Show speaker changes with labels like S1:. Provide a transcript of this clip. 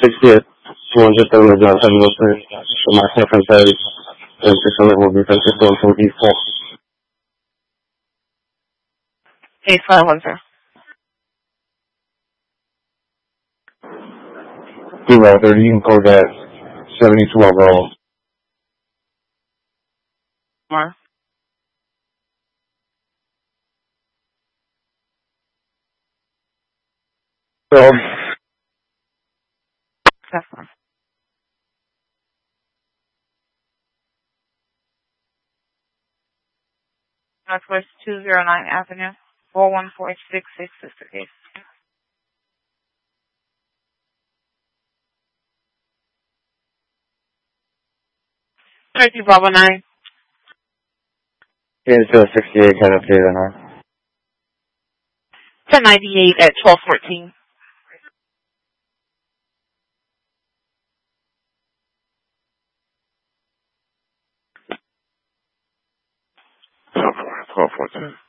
S1: 60th, 230 John 703. So my preference is the will be Francisco from East Point.
S2: 8510.
S1: Route 30, you can code that 72 overall.
S2: More.
S1: So,
S2: That's fine. Northwest 209 Avenue, 41466 Sister Case. Turkey Bravo 9.
S1: Painesville 68, kind of clear then, huh?
S2: 1098 at 1214.
S1: Oh, 1214.